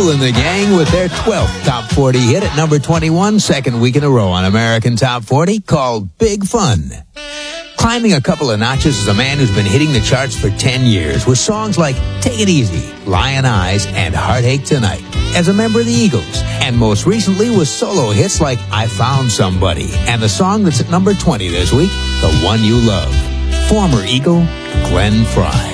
Kool and the Gang with their 12th Top 40 hit at number 21, second week in a row on American Top 40, called Big Fun. Climbing a couple of notches is a man who's been hitting the charts for 10 years with songs like Take It Easy, Lion Eyes, and Heartache Tonight as a member of the Eagles, and most recently with solo hits like I Found Somebody and the song that's at number 20 this week, The One You Love. Former Eagle, Glenn Frey.